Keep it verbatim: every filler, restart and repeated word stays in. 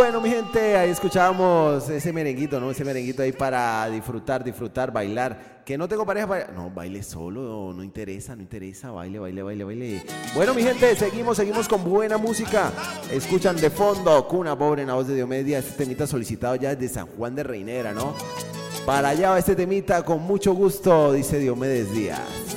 Bueno, mi gente, ahí escuchábamos ese merenguito, ¿no? Ese merenguito ahí para disfrutar, disfrutar, bailar. Que no tengo pareja para... No, baile solo, no interesa, no interesa. Baile, baile, baile, baile. Bueno, mi gente, seguimos, seguimos con buena música. Escuchan de fondo Cuna Pobre en la voz de Diomedes. Este temita solicitado ya desde San Juan de Reinera, ¿no? Para allá va este temita con mucho gusto, dice Diomedes Díaz.